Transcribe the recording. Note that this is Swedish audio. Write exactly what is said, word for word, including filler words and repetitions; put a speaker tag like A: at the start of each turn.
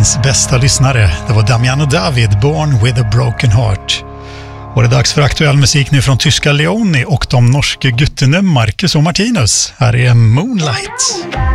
A: världens bästa lyssnare. Det var Damiano David, Born with a Broken Heart. Och det är dags för aktuell musik nu från tyska Leoni och de norska guttene Marcus och Martinus. Här är Moonlight.